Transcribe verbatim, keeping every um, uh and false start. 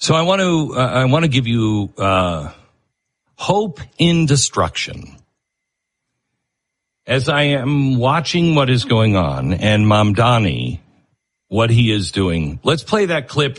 So I want to uh, I want to give you uh, hope in destruction. As I am watching what is going on and Mamdani, what he is doing, let's play that clip